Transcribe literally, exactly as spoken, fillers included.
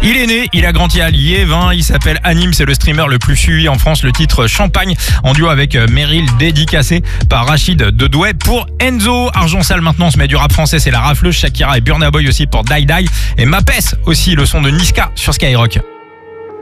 Il est né, il a grandi à Liévin, il s'appelle Anime, c'est le streamer le plus suivi en France. Le titre Champagne en duo avec Meryl, dédicacé par Rachid de Douai pour Enzo. Argent Sale maintenant, on se met du rap français, c'est la rafleuse. Shakira et Burna Boy aussi pour Die Die. Et Mapes aussi, le son de Niska sur Skyrock.